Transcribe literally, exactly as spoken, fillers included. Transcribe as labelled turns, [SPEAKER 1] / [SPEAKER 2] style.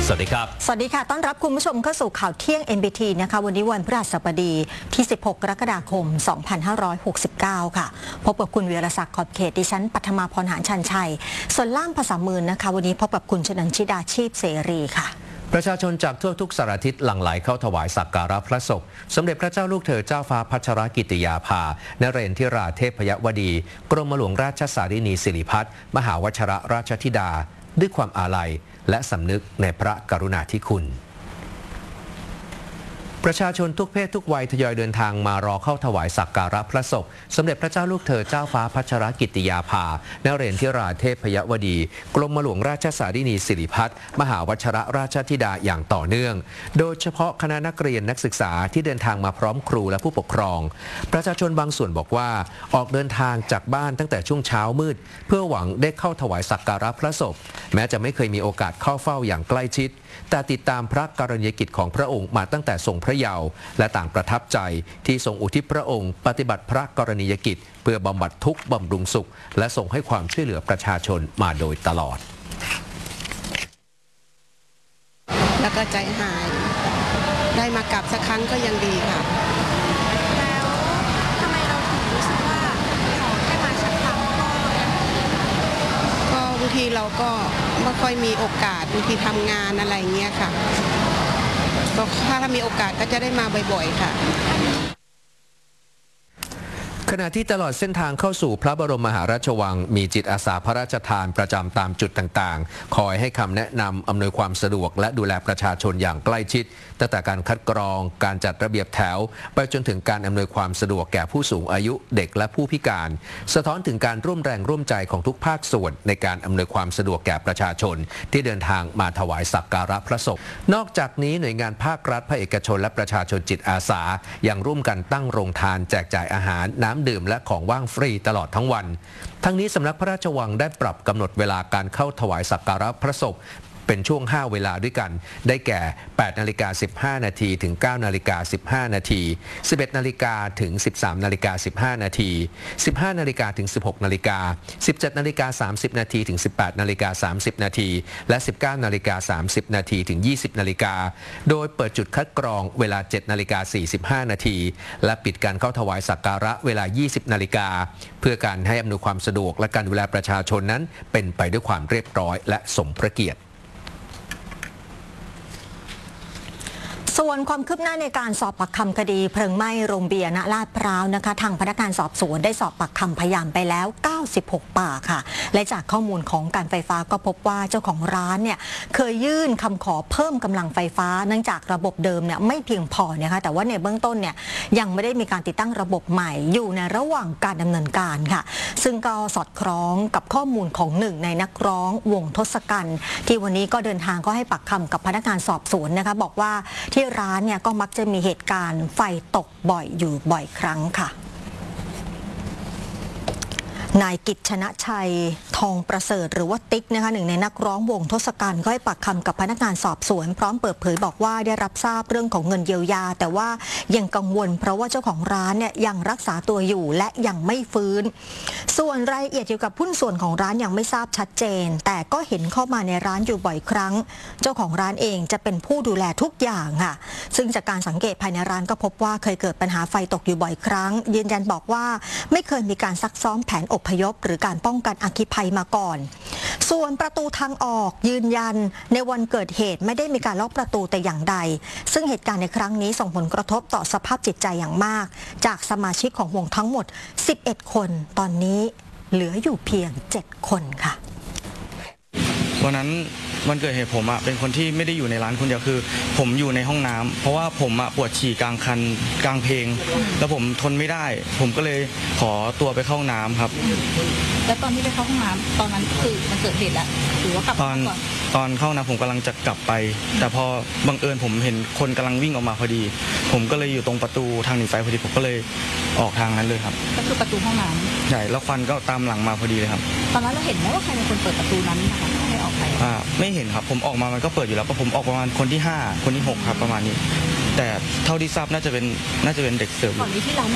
[SPEAKER 1] สวัสดีครับ
[SPEAKER 2] สวัสดีค่ะต้อนรับคุณผู้ชมเข้าสู่ข่าวเที่ยง เอ็น บี ที นะคะวันนี้วันพฤหัสบดีที่สิบหกกรกฎาคมสองพันห้าร้อยหกสิบเก้าค่ะพบกับคุณวีรศักดิ์ขอบเขตดิฉันปัทมาพรหารชันชัยส่วนล่ามภาษามือนะคะวันนี้พบกับคุณชนันชิดาชีพเสรีค่ะ
[SPEAKER 1] ประชาชนจากทั่วทุกสารทิศหลั่งไหลเข้าถวายสักการะพระศพสมเด็จพระเจ้าลูกเธอเจ้าฟ้าพัชรกิติยาภานเรนทิราเทพยวดีกรมหลวงราชสารินีสิริพัฒน์มหาวชรราชธิดาด้วยความอาลัยและสำนึกในพระกรุณาธิคุณประชาชนทุกเพศทุกวัยทยอยเดินทางมารอเข้าถวายสักการะพระศพสมเด็จพระเจ้าลูกเธอเจ้าฟ้าพัชรกิติยาภานเรนทิราเทพยวดีกรมหลวงราชสารินีสิริพัฒน์มหาวชรราชธิดาอย่างต่อเนื่องโดยเฉพาะคณะนักเรียนนักศึกษาที่เดินทางมาพร้อมครูและผู้ปกครองประชาชนบางส่วนบอกว่าออกเดินทางจากบ้านตั้งแต่ช่วงเช้ามืดเพื่อหวังได้เข้าถวายสักการะพระศพแม้จะไม่เคยมีโอกาสเข้าเฝ้าอย่างใกล้ชิดแต่ติดตามพระกรณียกิจของพระองค์มาตั้งแต่ทรงพระเยาว์และต่างประทับใจที่ทรงอุทิศพระองค์ปฏิบัติพระกรณียกิจเพื่อบำบัดทุกข์บำรุงสุขและทรงให้ความช่วยเหลือประชาชนมาโดยตลอด
[SPEAKER 3] แล้วก็ใจหายได้มากราบสักครั้งก็ยังดีค่ะ
[SPEAKER 4] แล้วทำไมเราถึงรู้สึกว่าขอแค่มาสักครั้งก็
[SPEAKER 3] ก็บางทีเราก็ไม่ค่อยมีโอกาสบางทีทำงานอะไรเงี้ยค่ะก็ถ้าถ้ามีโอกาสก็จะได้มาบ่อยๆค่ะ
[SPEAKER 1] ขณะที่ตลอดเส้นทางเข้าสู่พระบรมมหาราชวังมีจิตอาสาพระราชทานประจำตามจุดต่างๆคอยให้คำแนะนำอำนวยความสะดวกและดูแลประชาชนอย่างใกล้ชิดตั้งแต่การคัดกรองการจัดระเบียบแถวไปจนถึงการอำนวยความสะดวกแก่ผู้สูงอายุเด็กและผู้พิการสะท้อนถึงการร่วมแรงร่วมใจของทุกภาคส่วนในการอำนวยความสะดวกแก่ประชาชนที่เดินทางมาถวายสักการะพระศพนอกจากนี้หน่วยงานภาครัฐภาคเอกชนและประชาชนจิตอาสายังร่วมกันตั้งโรงทานแจกจ่ายอาหารน้ำดื่มและของว่างฟรีตลอดทั้งวันทั้งนี้สำนักพระราชวังได้ปรับกำหนดเวลาการเข้าถวายสักการะพระศพเป็นช่วงห้าเวลาด้วยกันได้แก่แปดนาฬิกาสิบห้านาทีถึงเก้านาฬิกาสิบห้านาทีสิบเอ็ดนาฬิกาถึงสิบสามนาฬิกาสิบห้านาทีสิบห้านาฬิกาถึงสิบหกนาฬิกาสิบเจ็ดนาฬิกาสามสิบนาทีถึงสิบแปดนาฬิกาสามสิบนาทีและสิบเก้านาฬิกาสามสิบนาทีถึงยี่สิบนาฬิกาโดยเปิดจุดคัดกรองเวลาเจ็ดนาฬิกาสี่สิบห้านาทีและปิดการเข้าถวายสักการะเวลายี่สิบนาฬิกาเพื่อการให้อำนวยความสะดวกและการดูแลประชาชนนั้นเป็นไปด้วยความเรียบร้อยและสมพระเกียรติ
[SPEAKER 2] ส่วนความคืบหน้าในการสอบปากคำคดีเพลิงไหม้โรงเบียร์ณลาดพร้าวนะคะทางพนักงานสอบสวนได้สอบปากคำพยานไปแล้วเก้าสิบหกปากค่ะและจากข้อมูลของการไฟฟ้าก็พบว่าเจ้าของร้านเนี่ยเคยยื่นคำขอเพิ่มกำลังไฟฟ้าเนื่องจากระบบเดิมเนี่ยไม่เพียงพอนะคะแต่ว่าในเบื้องต้นเนี่ยยังไม่ได้มีการติดตั้งระบบใหม่อยู่ในระหว่างการดำเนินการค่ะซึ่งก็สอดคล้องกับข้อมูลของหนึ่งในนักร้องวงทศกัณฐ์ที่วันนี้ก็เดินทางก็ให้ปากคำกับพนักงานสอบสวนนะคะบอกว่าที่ร้านเนี่ยก็มักจะมีเหตุการณ์ไฟตกบ่อยอยู่บ่อยครั้งค่ะนายกิจชนะชัยทองประเสริฐหรือว่าติ๊กนะคะหนึ่งในนักร้องวงทศกัณฐ์ก็ให้ปากคำกับพนักงานสอบสวนพร้อมเปิดเผยบอกว่าได้รับทราบเรื่องของเงินเยียวยาแต่ว่ายังกังวลเพราะว่าเจ้าของร้านเนี่ยยังรักษาตัวอยู่และยังไม่ฟื้นส่วนรายละเอียดเกี่ยวกับหุ้นส่วนของร้านยังไม่ทราบชัดเจนแต่ก็เห็นเข้ามาในร้านอยู่บ่อยครั้งเจ้าของร้านเองจะเป็นผู้ดูแลทุกอย่างค่ะซึ่งจากการสังเกตภายในร้านก็พบว่าเคยเกิดปัญหาไฟตกอยู่บ่อยครั้งยืนยันบอกว่าไม่เคยมีการซักซ้อมแผนอพยพหรือการป้องกันอัคคีภัยมาก่อนส่วนประตูทางออกยืนยันในวันเกิดเหตุไม่ได้มีการล็อกประตูแต่อย่างใดซึ่งเหตุการณ์ในครั้งนี้ส่งผลกระทบต่อสภาพจิตใจอย่างมากจากสมาชิกของวงทั้งหมดสิบเอ็ดคนตอนนี้เหลืออยู่เพียงเจ็ดคนค่ะ
[SPEAKER 5] วันนั้นวันเกิดเหตุผมอะเป็นคนที่ไม่ได้อยู่ในร้านคนเดียวคือผมอยู่ในห้องน้ำเพราะว่าผมอะปวดฉี่กลางคันกลางเพลงแล้วผมทนไม่ได้ผมก็เลยขอตัวไปเข้าห้องน้ำครับ
[SPEAKER 4] แล้วตอนที่ไปเข้าห้องน้ำตอนนั้นคือมันเกิดเหตุแล้วหรือว่ากลับ
[SPEAKER 5] ตอนตอนเข้าน้ำผมกำลังจะกลับไปแต่พอบังเอิญผมเห็นคนกำลังวิ่งออกมาพอดีผมก็เลยอยู่ตรงประตูทางหนีไฟพอดีผมก็เลยออกทางนั้นเลยครับ
[SPEAKER 4] ก็คือประตูห้องน้
[SPEAKER 5] ำใช่แล้วควันก็ตามหลังมาพอดีเลยครับ
[SPEAKER 4] ตอนนั้นเราเห็นไหมว่าใครเป็นคนเปิดประตูนั้นนะคะไม่ออกไป
[SPEAKER 5] อ่าไม่เห็นครับผมออกมามันก็เปิดอยู่แล้วเพราะผมออกประมาณคนที่ห้าคนที่หกครับประมาณนี้แต่เท่าที่ทราบน่าจะเป็นน่าจะเป็นเด็กเสิร์ฟ
[SPEAKER 4] ก่อนนี้ที่ร้าน